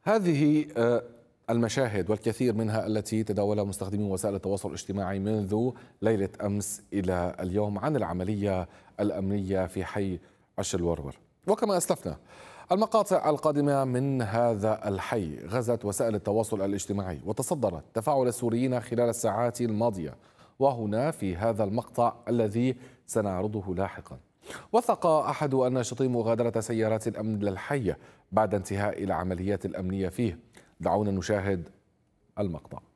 هذه المشاهد والكثير منها التي تداولها مستخدمي وسائل التواصل الاجتماعي منذ ليلة أمس إلى اليوم عن العملية الأمنية في حي عش الورور. وكما أسلفنا، المقاطع القادمة من هذا الحي غزت وسائل التواصل الاجتماعي وتصدرت تفاعل السوريين خلال الساعات الماضية. وهنا في هذا المقطع الذي سنعرضه لاحقا، وثق أحد الناشطين مغادرة سيارات الأمن للحي بعد انتهاء العمليات الأمنية فيه. دعونا نشاهد المقطع.